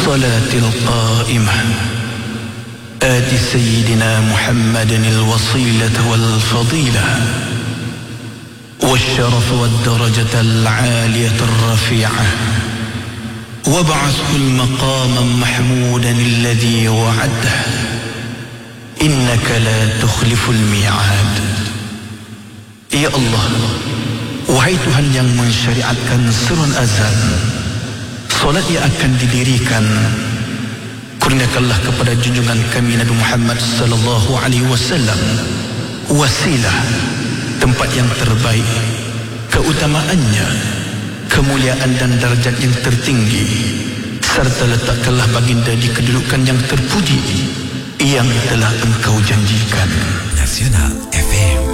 الصلاة القائمة آت سيدنا محمد الوصيلة والفضيلة والشرف والدرجة العالية الرفيعة وابعثه المقاما محمودا الذي وعده إنك لا تخلف الميعاد. Ya Allah, wahai Tuhan yang mensyariatkan serun azan, solat yang akan didirikan, kurniakanlah kepada junjungan kami Nabi Muhammad sallallahu alaihi wasallam wasilah, tempat yang terbaik, keutamaannya, kemuliaan dan darjat yang tertinggi, serta letakkanlah baginda di kedudukan yang terpuji yang telah Engkau janjikan. Nasional FM.